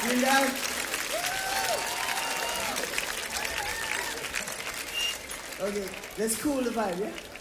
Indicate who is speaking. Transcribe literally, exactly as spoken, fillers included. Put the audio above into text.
Speaker 1: Feel that? Okay, let's cool the vibe, yeah?